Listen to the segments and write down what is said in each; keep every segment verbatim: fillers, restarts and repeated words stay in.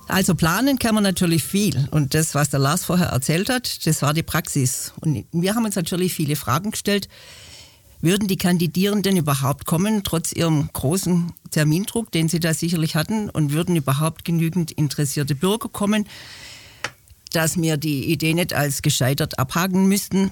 Also planen kann man natürlich viel. Und das, was der Lars vorher erzählt hat, das war die Praxis. Und wir haben uns natürlich viele Fragen gestellt. Würden die Kandidierenden überhaupt kommen, trotz ihrem großen Termindruck, den sie da sicherlich hatten? Und würden überhaupt genügend interessierte Bürger kommen, dass wir die Idee nicht als gescheitert abhaken müssten?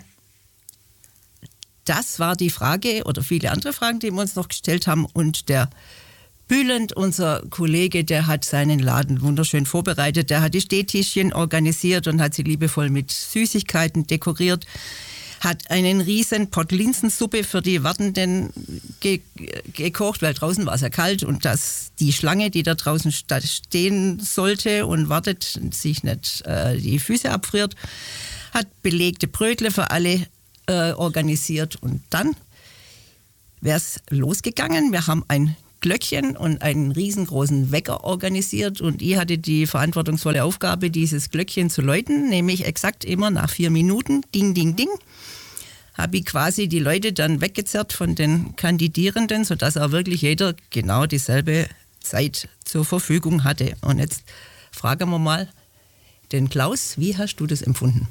Das war die Frage oder viele andere Fragen, die wir uns noch gestellt haben. Und der Bülent, unser Kollege, der hat seinen Laden wunderschön vorbereitet. Der hat die Stehtischchen organisiert und hat sie liebevoll mit Süßigkeiten dekoriert. Hat einen riesen Pott Linsensuppe für die Wartenden ge- gekocht, weil draußen war es ja kalt und dass die Schlange, die da draußen stehen sollte und wartet, sich nicht äh, die Füße abfriert. Hat belegte Brötle für alle äh, organisiert und dann wäre es losgegangen. Wir haben ein Glöckchen und einen riesengroßen Wecker organisiert und ich hatte die verantwortungsvolle Aufgabe, dieses Glöckchen zu läuten, nämlich exakt immer nach vier Minuten, ding, ding, ding, habe ich quasi die Leute dann weggezerrt von den Kandidierenden, sodass auch wirklich jeder genau dieselbe Zeit zur Verfügung hatte. Und jetzt fragen wir mal den Klaus, wie hast du das empfunden?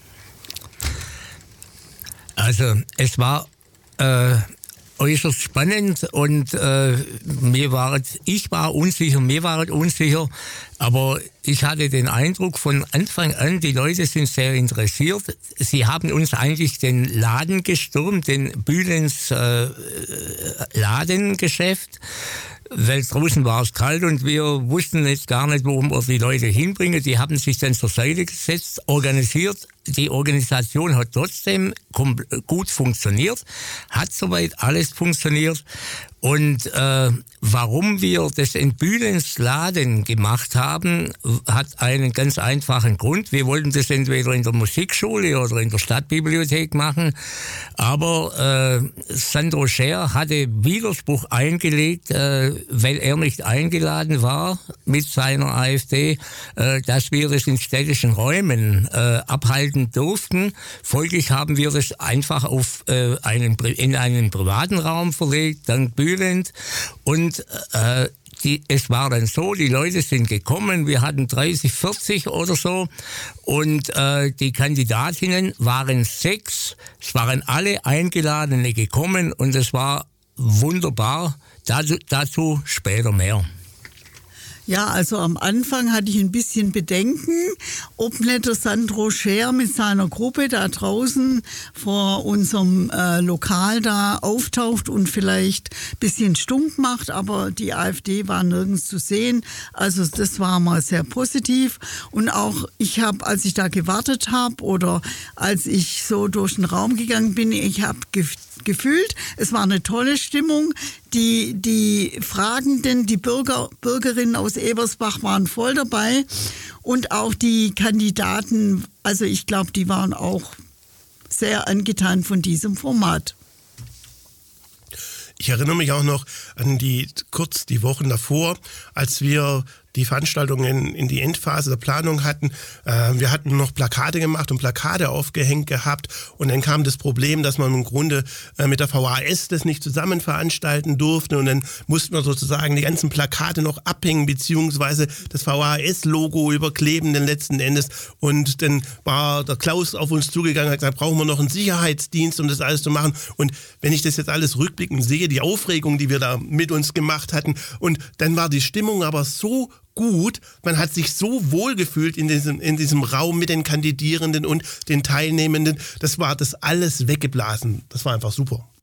Also es war äh äußerst spannend und äh, mir war, ich war unsicher, mir war unsicher, aber ich hatte den Eindruck von Anfang an, die Leute sind sehr interessiert. Sie haben uns eigentlich den Laden gestürmt, den Bülens äh, Ladengeschäft, weil draußen war es kalt und wir wussten jetzt gar nicht, worum wir die Leute hinbringen. Die haben sich dann zur Seite gesetzt, organisiert. Die Organisation hat trotzdem gut funktioniert, hat soweit alles funktioniert. Und äh, warum wir das in Bülens Laden gemacht haben, hat einen ganz einfachen Grund. Wir wollten das entweder in der Musikschule oder in der Stadtbibliothek machen, aber äh, Sandro Scher hatte Widerspruch eingelegt, äh, weil er nicht eingeladen war mit seiner AfD, äh, dass wir das in städtischen Räumen äh, abhalten durften. Folglich haben wir das einfach auf äh, einen, in einen privaten Raum verlegt, dank Bülent. Und äh, die, es war dann so, die Leute sind gekommen, wir hatten dreißig, vierzig oder so und äh, die Kandidatinnen waren sechs, es waren alle Eingeladene gekommen und es war wunderbar, dazu, dazu später mehr. Ja, also am Anfang hatte ich ein bisschen Bedenken, ob nicht der Sandro Scher mit seiner Gruppe da draußen vor unserem äh, Lokal da auftaucht und vielleicht ein bisschen stunk macht, aber die AfD war nirgends zu sehen. Also das war mal sehr positiv. Und auch ich habe, als ich da gewartet habe oder als ich so durch den Raum gegangen bin, ich habe ge- gefühlt, es war eine tolle Stimmung. Die, die Fragenden, die Bürger, Bürgerinnen aus Ebersbach waren voll dabei und auch die Kandidaten, also ich glaube, die waren auch sehr angetan von diesem Format. Ich erinnere mich auch noch an die kurz die Wochen davor, als wir die Veranstaltungen in die Endphase der Planung hatten. Äh, wir hatten noch Plakate gemacht und Plakate aufgehängt gehabt und dann kam das Problem, dass man im Grunde äh, mit der V H S das nicht zusammen veranstalten durfte und dann mussten wir sozusagen die ganzen Plakate noch abhängen beziehungsweise das V H S-Logo überkleben dann letzten Endes und dann war der Klaus auf uns zugegangen und hat gesagt, brauchen wir noch einen Sicherheitsdienst, um das alles zu machen und wenn ich das jetzt alles rückblickend sehe, die Aufregung, die wir da mit uns gemacht hatten und dann war die Stimmung aber so gut, man hat sich so wohl gefühlt in diesem, in diesem Raum mit den Kandidierenden und den Teilnehmenden, das war das alles weggeblasen, das war einfach super.